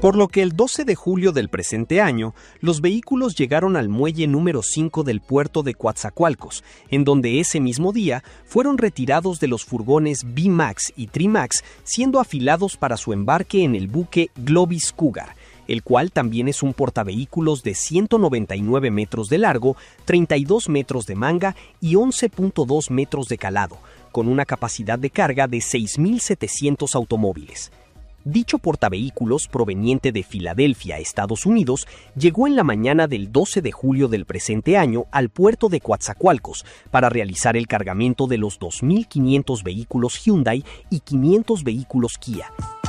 Por lo que el 12 de julio del presente año, los vehículos llegaron al muelle número 5 del puerto de Coatzacoalcos, en donde ese mismo día fueron retirados de los furgones B-Max y Tri-Max, siendo afilados para su embarque en el buque Globis Cougar, el cual también es un portavehículos de 199 metros de largo, 32 metros de manga y 11.2 metros de calado, con una capacidad de carga de 6.700 automóviles. Dicho portavehículos, proveniente de Filadelfia, Estados Unidos, llegó en la mañana del 12 de julio del presente año al puerto de Coatzacoalcos para realizar el cargamento de los 2.500 vehículos Hyundai y 500 vehículos Kia.